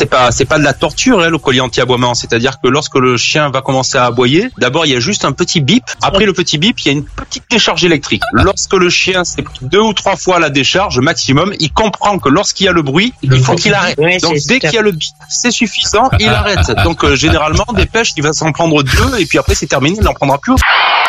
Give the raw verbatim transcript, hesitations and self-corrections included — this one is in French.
c'est pas c'est pas de la torture hein, le collier anti-aboiement, c'est-à-dire que lorsque le chien va commencer à aboyer, d'abord il y a juste un petit bip, après le petit bip, il y a une petite décharge électrique. Lorsque le chien s'est pris deux ou trois fois la décharge maximum, il comprend que lorsqu'il y a le bruit, il faut qu'il arrête. Ouais, Donc c'est dès qu'il y a le bip, c'est suffisant, il arrête. Donc euh, généralement des pêches, il va s'en prendre deux et puis après c'est terminé, il n'en prendra plus autre.